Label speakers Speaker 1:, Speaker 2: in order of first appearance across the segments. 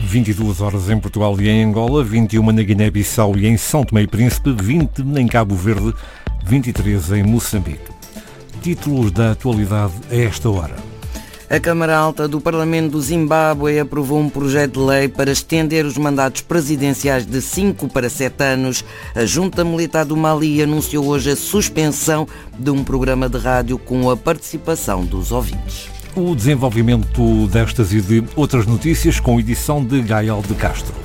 Speaker 1: 22 horas em Portugal e em Angola, 21 na Guiné-Bissau e em São Tomé e Príncipe, 20 em Cabo Verde, 23 em Moçambique. Títulos da atualidade a esta hora.
Speaker 2: A Câmara Alta do Parlamento do Zimbábue aprovou um projeto de lei para estender os mandatos presidenciais de 5 para 7 anos. A Junta Militar do Mali anunciou hoje a suspensão de um programa de rádio com a participação dos ouvintes.
Speaker 1: O desenvolvimento destas e de outras notícias com edição de Gael de Castro.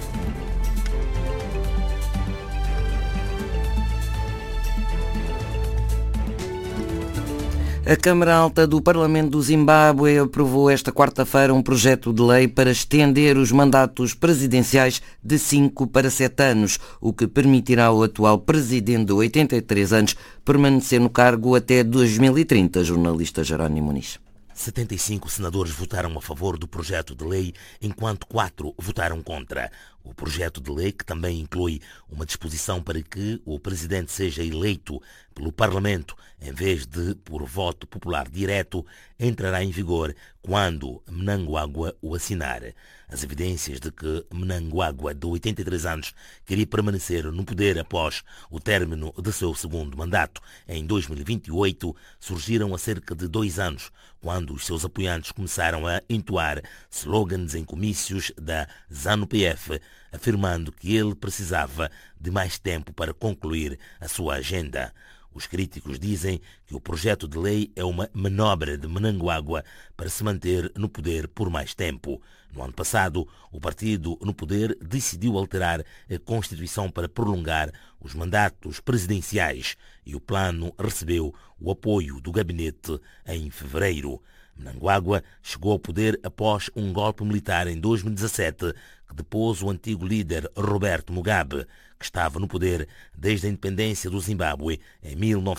Speaker 2: A Câmara Alta do Parlamento do Zimbábue aprovou esta quarta-feira um projeto de lei para estender os mandatos presidenciais de 5 para 7 anos, o que permitirá ao atual presidente de 83 anos permanecer no cargo até 2030, jornalista Jerónimo Muniz.
Speaker 3: 75 senadores votaram a favor do projeto de lei, enquanto 4 votaram contra. O projeto de lei, que também inclui uma disposição para que o presidente seja eleito pelo Parlamento em vez de por voto popular direto, entrará em vigor quando Mnangagwa o assinar. As evidências de que Mnangagwa, de 83 anos, queria permanecer no poder após o término de seu segundo mandato em 2028 surgiram há cerca de 2 anos, quando os seus apoiantes começaram a entoar slogans em comícios da ZANU-PF, afirmando que ele precisava de mais tempo para concluir a sua agenda. Os críticos dizem que o projeto de lei é uma manobra de Mnangagwa para se manter no poder por mais tempo. No ano passado, o partido no poder decidiu alterar a Constituição para prolongar os mandatos presidenciais e o plano recebeu o apoio do gabinete em fevereiro. Mnangagwa chegou ao poder após um golpe militar em 2017 que depôs o antigo líder Roberto Mugabe, que estava no poder desde a independência do Zimbábue em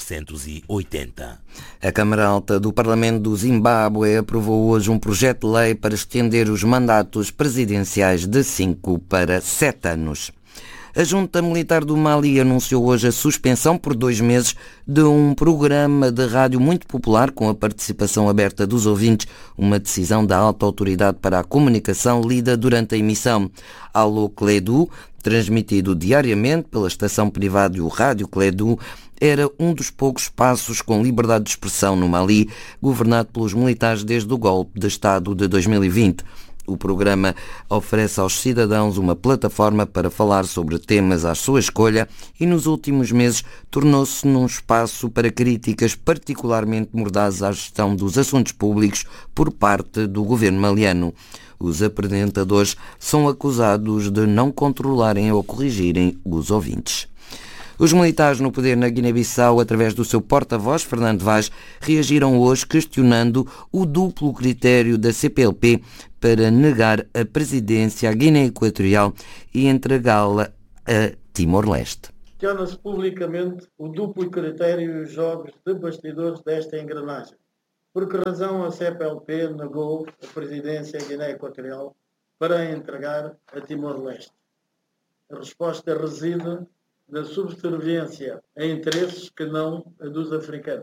Speaker 3: 1980.
Speaker 2: A Câmara Alta do Parlamento do Zimbábue aprovou hoje um projeto de lei para estender os mandatos presidenciais de 5 para 7 anos. A Junta Militar do Mali anunciou hoje a suspensão por 2 meses de um programa de rádio muito popular com a participação aberta dos ouvintes, uma decisão da alta autoridade para a comunicação lida durante a emissão. Alô Clédu, transmitido diariamente pela estação privada e o Rádio Clédu, era um dos poucos espaços com liberdade de expressão no Mali, governado pelos militares desde o golpe de Estado de 2020. O programa oferece aos cidadãos uma plataforma para falar sobre temas à sua escolha e nos últimos meses tornou-se num espaço para críticas particularmente mordazes à gestão dos assuntos públicos por parte do governo maliano. Os apresentadores são acusados de não controlarem ou corrigirem os ouvintes. Os militares no poder na Guiné-Bissau, através do seu porta-voz, Fernando Vaz, reagiram hoje questionando o duplo critério da CPLP para negar a presidência à Guiné Equatorial e entregá-la a Timor-Leste.
Speaker 4: Questiona-se publicamente o duplo critério e os jogos de bastidores desta engrenagem. Por que razão a CPLP negou a presidência à Guiné Equatorial para a entregar a Timor-Leste? A resposta reside na subserviência a interesses que não a dos africanos.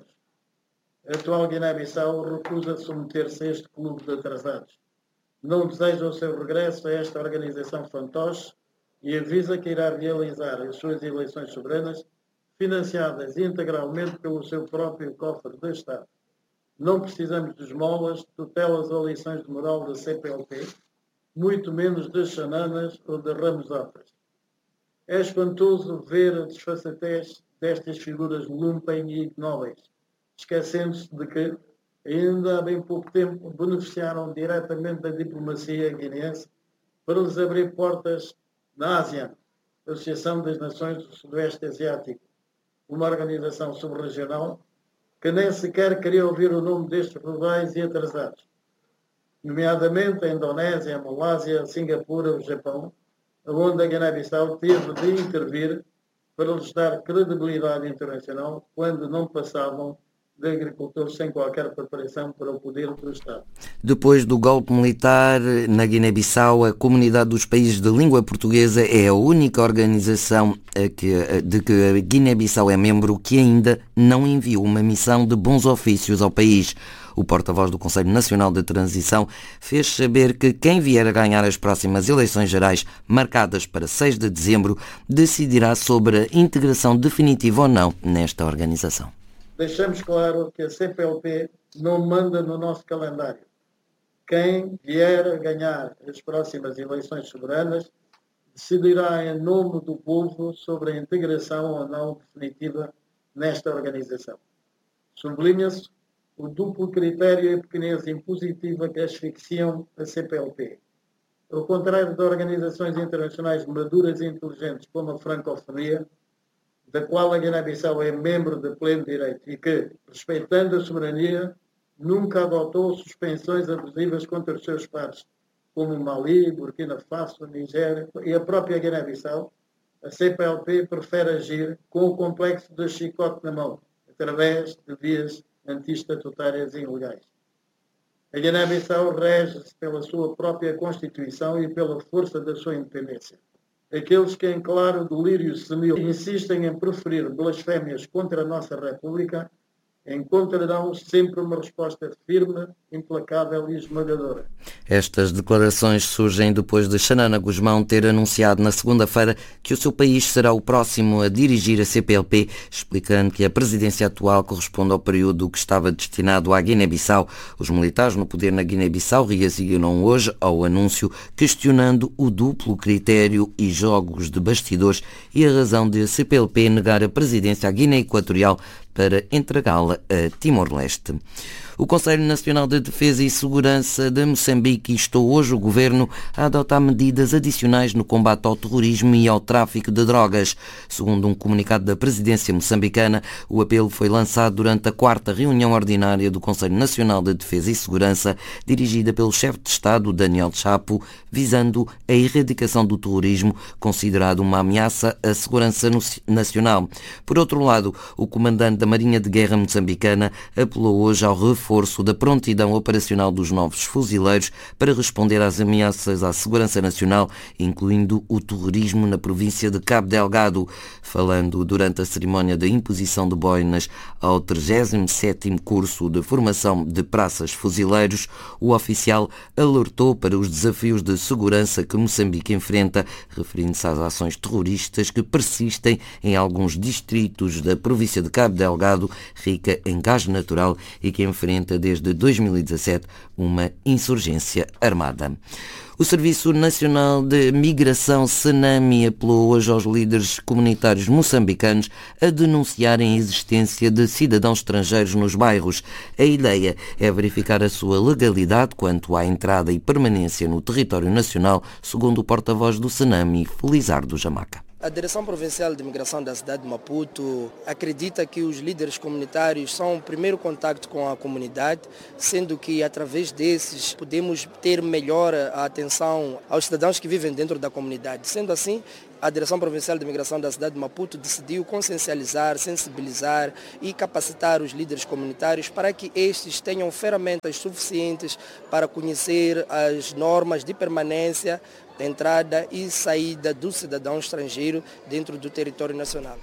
Speaker 4: A atual Guiné-Bissau recusa submeter-se a este clube de atrasados. Não deseja o seu regresso a esta organização fantoche e avisa que irá realizar as suas eleições soberanas financiadas integralmente pelo seu próprio cofre de Estado. Não precisamos de esmolas, tutelas ou lições de moral da CPLP, muito menos de chananas ou de ramos-afras. É espantoso ver a desfaçatez destas figuras lumpen e ignóbeis, esquecendo-se de que, ainda há bem pouco tempo, beneficiaram diretamente da diplomacia guineense para lhes abrir portas na ASEAN, Associação das Nações do Sudoeste Asiático, uma organização subregional que nem sequer queria ouvir o nome destes rivais e atrasados, nomeadamente a Indonésia, a Malásia, a Singapura, o Japão, onde a Guiné-Bissau teve de intervir para lhes dar credibilidade internacional quando não passavam de agricultores sem qualquer preparação para o poder do Estado.
Speaker 2: Depois do golpe militar na Guiné-Bissau, a Comunidade dos Países de Língua Portuguesa é a única organização de que a Guiné-Bissau é membro que ainda não enviou uma missão de bons ofícios ao país. O porta-voz do Conselho Nacional de Transição fez saber que quem vier a ganhar as próximas eleições gerais, marcadas para 6 de dezembro, decidirá sobre a integração definitiva ou não nesta organização.
Speaker 4: Deixamos claro que a CPLP não manda no nosso calendário. Quem vier a ganhar as próximas eleições soberanas decidirá em nome do povo sobre a integração ou não definitiva nesta organização. Sublinha-se o duplo critério e pequenez impositiva que asfixiam a CPLP. Ao contrário de organizações internacionais maduras e inteligentes como a Francofonia, da qual a Guiné-Bissau é membro de pleno direito e que, respeitando a soberania, nunca adotou suspensões abusivas contra os seus pares, como Mali, Burkina Faso, Nigéria e a própria Guiné-Bissau, a CPLP prefere agir com o complexo de chicote na mão, através de vias anti-estatutárias e ilegais. A Guiné-Bissau rege-se pela sua própria Constituição e pela força da sua independência. Aqueles que, em claro delírio senil, insistem em proferir blasfémias contra a nossa República encontrarão sempre uma resposta firme, implacável e esmagadora.
Speaker 2: Estas declarações surgem depois de Xanana Gusmão ter anunciado na segunda-feira que o seu país será o próximo a dirigir a CPLP, explicando que a presidência atual corresponde ao período que estava destinado à Guiné-Bissau. Os militares no poder na Guiné-Bissau reagiram hoje ao anúncio, questionando o duplo critério e jogos de bastidores e a razão de a CPLP negar a presidência à Guiné Equatorial para entregá-la a Timor-Leste. O Conselho Nacional de Defesa e Segurança de Moçambique instou hoje o governo a adotar medidas adicionais no combate ao terrorismo e ao tráfico de drogas. Segundo um comunicado da presidência moçambicana, o apelo foi lançado durante a 4ª reunião ordinária do Conselho Nacional de Defesa e Segurança, dirigida pelo chefe de Estado, Daniel Chapo, visando a erradicação do terrorismo, considerado uma ameaça à segurança nacional. Por outro lado, o comandante da Marinha de Guerra moçambicana apelou hoje ao reforço da prontidão operacional dos novos fuzileiros para responder às ameaças à segurança nacional, incluindo o terrorismo na província de Cabo Delgado. Falando durante a cerimónia da imposição de boinas ao 37º curso de formação de praças fuzileiros, o oficial alertou para os desafios de segurança que Moçambique enfrenta, referindo-se às ações terroristas que persistem em alguns distritos da província de Cabo Delgado, rica em gás natural e que enfrenta desde 2017 uma insurgência armada. O Serviço Nacional de Migração, SENAMI, apelou hoje aos líderes comunitários moçambicanos a denunciarem a existência de cidadãos estrangeiros nos bairros. A ideia é verificar a sua legalidade quanto à entrada e permanência no território nacional, segundo o porta-voz do SENAMI, Felizardo Jamaca.
Speaker 5: A Direção Provincial de Imigração da cidade de Maputo acredita que os líderes comunitários são o primeiro contacto com a comunidade, sendo que através desses podemos ter melhor a atenção aos cidadãos que vivem dentro da comunidade. Sendo assim, a Direção Provincial de Imigração da cidade de Maputo decidiu consciencializar, sensibilizar e capacitar os líderes comunitários para que estes tenham ferramentas suficientes para conhecer as normas de permanência, entrada e saída do cidadão estrangeiro dentro do território nacional.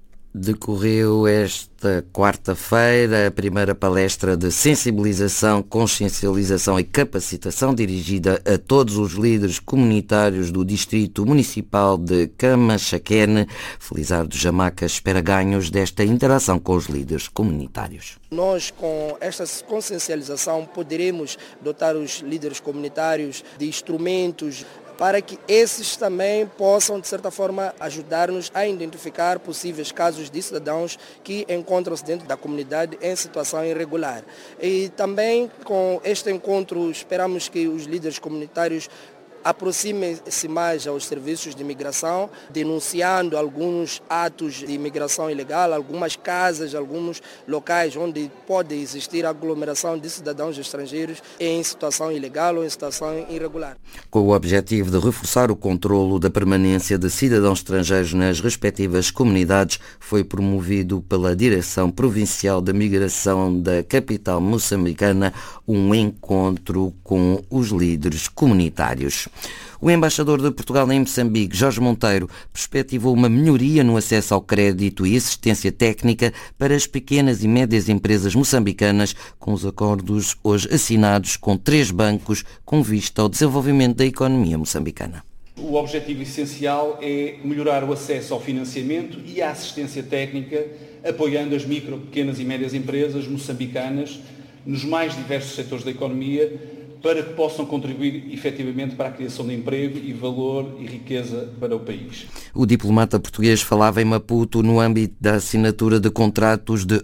Speaker 2: Decorreu esta quarta-feira a primeira palestra de sensibilização, consciencialização e capacitação dirigida a todos os líderes comunitários do Distrito Municipal de Camachaquene. Felizardo Jamaca espera ganhos desta interação com os líderes comunitários.
Speaker 5: Nós, com esta consciencialização, poderemos dotar os líderes comunitários de instrumentos para que esses também possam, de certa forma, ajudar-nos a identificar possíveis casos de cidadãos que encontram-se dentro da comunidade em situação irregular. E também, com este encontro, esperamos que os líderes comunitários aproximem-se mais aos serviços de imigração, denunciando alguns atos de imigração ilegal, algumas casas, alguns locais onde pode existir aglomeração de cidadãos estrangeiros em situação ilegal ou em situação irregular.
Speaker 2: Com o objetivo de reforçar o controlo da permanência de cidadãos estrangeiros nas respectivas comunidades, foi promovido pela Direção Provincial de Migração da capital moçambicana um encontro com os líderes comunitários. O embaixador de Portugal em Moçambique, Jorge Monteiro, perspectivou uma melhoria no acesso ao crédito e assistência técnica para as pequenas e médias empresas moçambicanas, com os acordos hoje assinados com 3 bancos com vista ao desenvolvimento da economia moçambicana.
Speaker 6: O objetivo essencial é melhorar o acesso ao financiamento e à assistência técnica, apoiando as micro, pequenas e médias empresas moçambicanas nos mais diversos setores da economia, para que possam contribuir efetivamente para a criação de emprego e valor e riqueza para o país.
Speaker 2: O diplomata português falava em Maputo no âmbito da assinatura de contratos de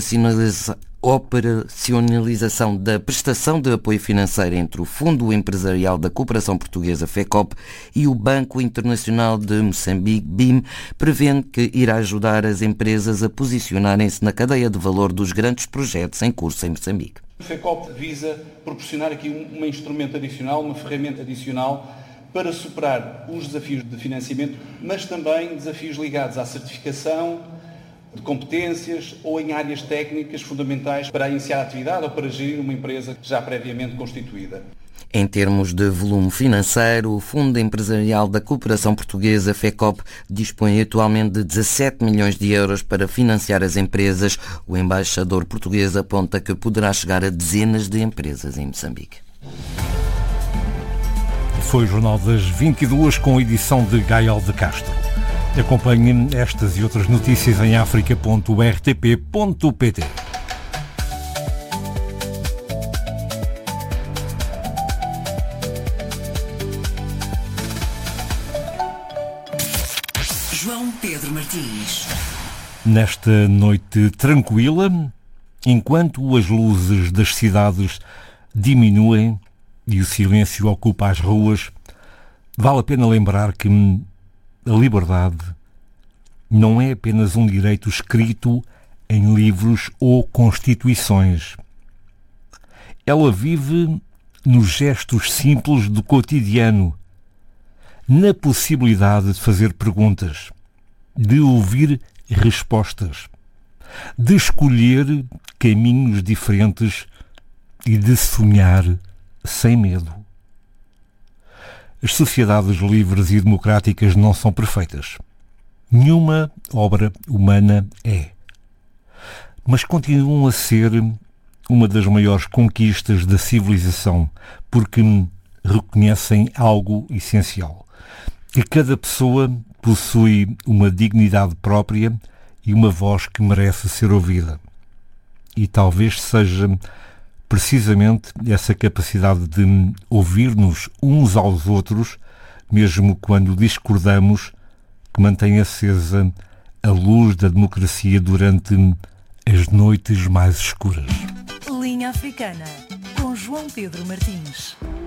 Speaker 2: operacionalização da prestação de apoio financeiro entre o Fundo Empresarial da Cooperação Portuguesa, FECOP, e o Banco Internacional de Moçambique, BIM, prevendo que irá ajudar as empresas a posicionarem-se na cadeia de valor dos grandes projetos em curso em Moçambique.
Speaker 6: O FECOP visa proporcionar aqui um instrumento adicional, uma ferramenta adicional para superar os desafios de financiamento, mas também desafios ligados à certificação de competências ou em áreas técnicas fundamentais para iniciar a atividade ou para gerir uma empresa já previamente constituída.
Speaker 2: Em termos de volume financeiro, o Fundo Empresarial da Cooperação Portuguesa, FECOP, dispõe atualmente de 17 milhões de euros para financiar as empresas. O embaixador português aponta que poderá chegar a dezenas de empresas em Moçambique.
Speaker 1: Foi o Jornal das 22 com a edição de Gael de Castro. Acompanhe estas e outras notícias em africa.rtp.pt.
Speaker 7: João Pedro Martins.
Speaker 1: Nesta noite tranquila, enquanto as luzes das cidades diminuem e o silêncio ocupa as ruas, vale a pena lembrar que a liberdade não é apenas um direito escrito em livros ou constituições. Ela vive nos gestos simples do cotidiano, na possibilidade de fazer perguntas, de ouvir respostas, de escolher caminhos diferentes e de sonhar sem medo. As sociedades livres e democráticas não são perfeitas. Nenhuma obra humana é. Mas continuam a ser uma das maiores conquistas da civilização, porque reconhecem algo essencial. Que cada pessoa possui uma dignidade própria e uma voz que merece ser ouvida. E talvez seja precisamente essa capacidade de ouvir-nos uns aos outros, mesmo quando discordamos, que mantém acesa a luz da democracia durante as noites mais escuras.
Speaker 7: Linha Africana, com João Pedro Martins.